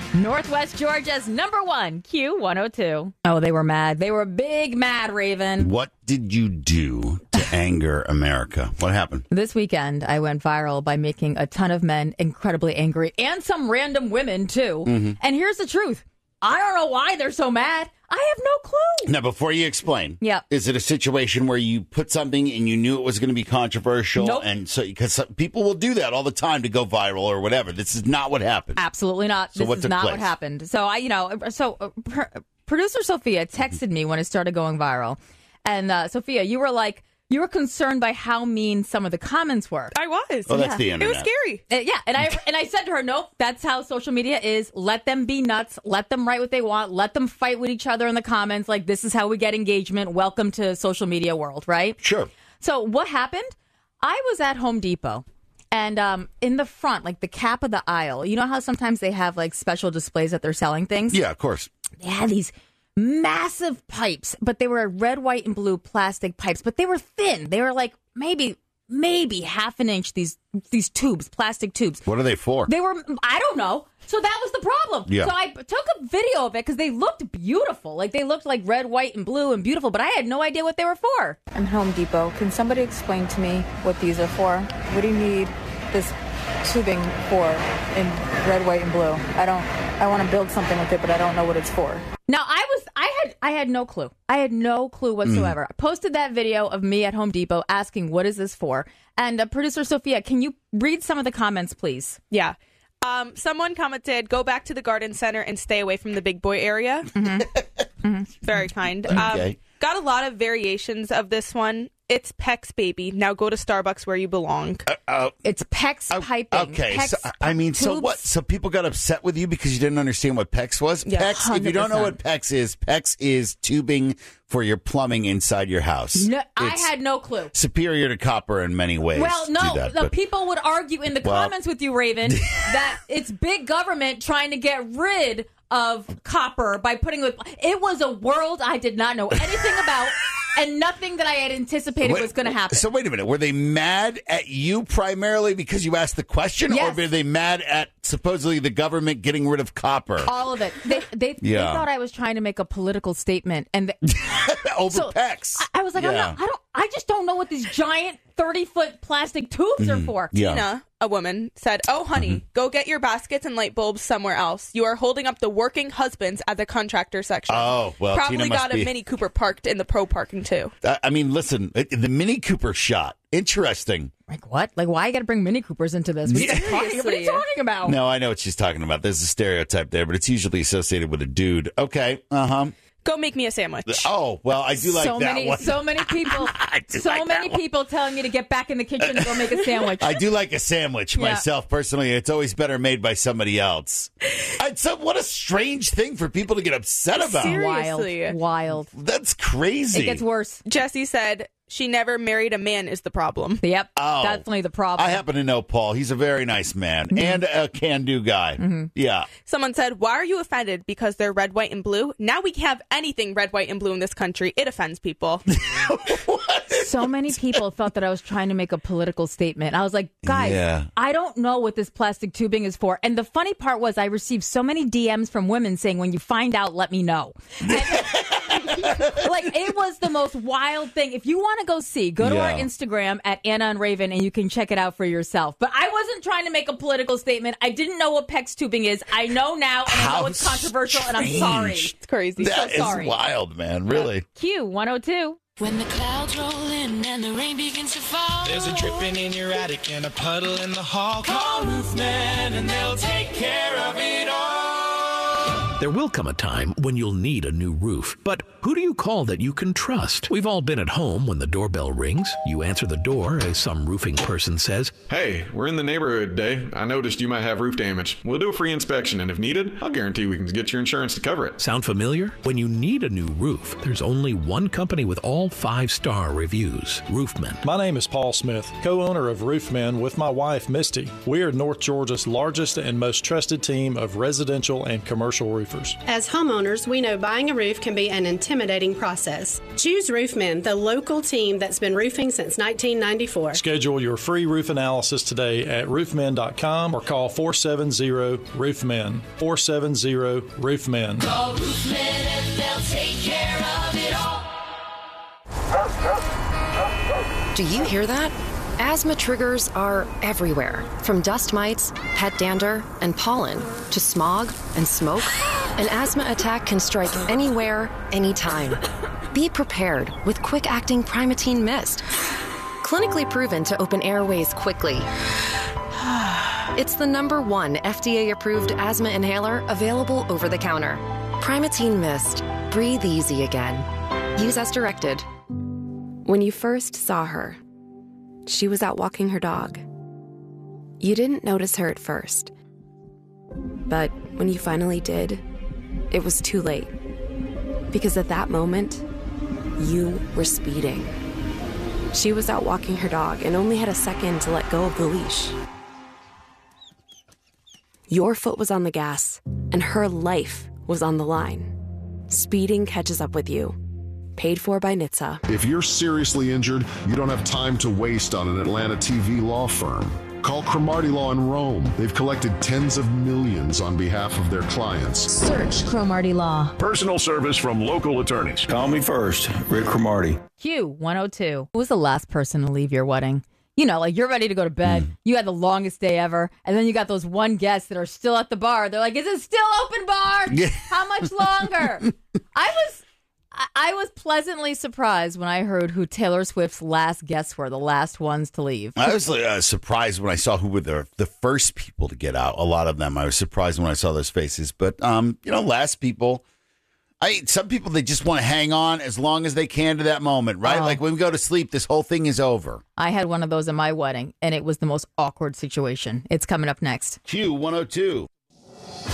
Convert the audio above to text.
Northwest Georgia's #1 Q102. Oh, they were mad. They were big mad, Raven. What did you do to anger America? What happened? This weekend, I went viral by making a ton of men incredibly angry and some random women, too. Mm-hmm. And here's the truth. I don't know why they're so mad. I have no clue. Now, before you explain, Yep. Is it a situation where you put something and you knew it was going to be controversial? Nope. And so, because people will do that all the time to go viral or whatever. This is not what happened. Absolutely not. So what This is took not place? what happened. So producer Sophia texted me when it started going viral. And Sophia, you were concerned by how mean some of the comments were. I was. Oh, that's the It internet. was scary. And I said to her, nope, that's how social media is. Let them be nuts. Let them write what they want. Let them fight with each other in the comments. Like, this is how we get engagement. Welcome to social media world, right? Sure. So what happened? I was at Home Depot. And in the front, like the cap of the aisle, you know how sometimes they have like special displays that they're selling things? Yeah, of course. They had these massive pipes, but they were red, white, and blue plastic pipes, but they were thin. They were like maybe half an inch, these tubes, plastic tubes. What are they for? They were, I don't know. So that was the problem. Yeah. So I took a video of it because they looked beautiful. Like they looked like red, white, and blue and beautiful, but I had no idea what they were for. I'm Home Depot. Can somebody explain to me what these are for? What do you need this tubing for in red, white, and blue? I want to build something with it, but I don't know what it's for. Now, I had no clue. I had no clue whatsoever. I posted that video of me at Home Depot asking, what is this for? And producer Sophia, can you read some of the comments, please? Yeah. Someone commented, go back to the garden center and stay away from the big boy area. Very kind. Okay. Got a lot of variations of this one. It's Peck's baby. Now go to Starbucks where you belong. It's PEX piping. Okay, PEX so tubes. what? So people got upset with you because you didn't understand what PEX was? Yeah, PEX, if you don't know 100%. what PEX is tubing for your plumbing inside your house. No, I It's had no clue. superior to copper in many ways. Well, to no, do that, the but- people would argue in the Well- comments with you, Raven, that it's big government trying to get rid of copper by putting it was a world I did not know anything about and nothing that I had anticipated was going to happen. So wait a minute. Were they mad at you primarily because you asked the question? Yes. Or were they mad at supposedly the government getting rid of copper? All of it. They Yeah. thought I was trying to make a political statement, and Over so PEX. I was like, Yeah. I just don't know what these giant 30-foot plastic tubes are for. Yeah. Tina, a woman, said, oh, honey, go get your baskets and light bulbs somewhere else. You are holding up the working husbands at the contractor section. Oh, well, Probably Tina must got be- a Mini Cooper parked in the pro parking, too. I mean, listen, the Mini Cooper shot. Interesting. Like, what? Like, why you got to bring Mini Coopers into this? What are you talking about? No, I know what she's talking about. There's a stereotype there, but it's usually associated with a dude. Okay. Uh-huh. Go make me a sandwich. Oh, well, I do like that one. So many people, do so like many that one. people telling me to get back in the kitchen and go make a sandwich. I do like a sandwich Yeah. myself, personally. It's always better made by somebody else. What a strange thing for people to get upset about. Seriously. Wild. That's crazy. It gets worse. Jesse said, she never married a man is the problem. Yep. Oh. Definitely the problem. I happen to know Paul. He's a very nice man and a can-do guy. Yeah. Someone said, why are you offended? Because they're red, white, and blue? Now we can have anything red, white, and blue in this country. It offends people. So many people thought that I was trying to make a political statement. I was like, guys, Yeah. I don't know what this plastic tubing is for. And the funny part was I received so many DMs from women saying, when you find out, let me know. Like, it was the most wild thing. If you want to go see, go to our Yeah. Instagram at Anna and Raven, and you can check it out for yourself. But I wasn't trying to make a political statement. I didn't know what PEX tubing is. I know now, and I know it's controversial, and I'm sorry. strange. It's crazy. That is sorry. wild, man. Really. Q102. When the clouds roll in and the rain begins to fall, There's a dripping in your attic and a puddle in the hall. Call Roofman and they'll take care of it all. There will come a time when you'll need a new roof. But who do you call that you can trust? We've all been at home when the doorbell rings. You answer the door as some roofing person says, Hey, we're in the neighborhood today. I noticed you might have roof damage. We'll do a free inspection, and if needed, I'll guarantee we can get your insurance to cover it. sound familiar? When you need a new roof, there's only one company with all 5-star reviews, Roofman. My name is Paul Smith, co-owner of Roofmen with my wife, Misty. We are North Georgia's largest and most trusted team of residential and commercial roofing roofers. As homeowners, we know buying a roof can be an intimidating process. Choose Roofmen, the local team that's been roofing since 1994. Schedule your free roof analysis today at roofmen.com or call 470-ROOFMEN. 470-ROOFMEN. Call Roofmen and they'll take care of it all. Do you hear that? Asthma triggers are everywhere, from dust mites, pet dander, and pollen, to smog and smoke. An asthma attack can strike anywhere, anytime. Be prepared with quick-acting Primatene Mist. Clinically proven to open airways quickly. It's the #1 FDA-approved asthma inhaler available over the counter. Primatene Mist. Breathe easy again. Use as directed. When you first saw her, she was out walking her dog. You didn't notice her at first. But when you finally did, it was too late. Because at that moment, you were speeding. She was out walking her dog and only had a second to let go of the leash. Your foot was on the gas, and her life was on the line. Speeding catches up with you. Paid for by NHTSA. If you're seriously injured, you don't have time to waste on an Atlanta TV law firm. Call Cromartie Law in Rome. They've collected tens of millions on behalf of their clients. Search Cromartie Law. Personal service from local attorneys. Call me first, Rick Cromartie. Q102. Who was the last person to leave your wedding? You know, like you're ready to go to bed. You had the longest day ever. And then you got those one guests that are still at the bar. They're like, is it still open, bar? How much longer? I was pleasantly surprised when I heard who Taylor Swift's last guests were, the last ones to leave. I was surprised when I saw who were the first people to get out. A lot of them. I was surprised when I saw those faces. But, last people, some people, they just want to hang on as long as they can to that moment, right? Like when we go to sleep, this whole thing is over. I had one of those at my wedding, and it was the most awkward situation. It's coming up next. Q102.